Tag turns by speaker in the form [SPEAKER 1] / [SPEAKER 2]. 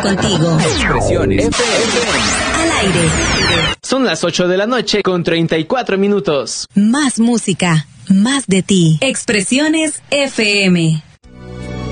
[SPEAKER 1] contigo.
[SPEAKER 2] Expresiones FM.
[SPEAKER 1] Al aire.
[SPEAKER 2] Son las 8 de la noche con 34 minutos.
[SPEAKER 1] Más música, más de ti. Expresiones FM.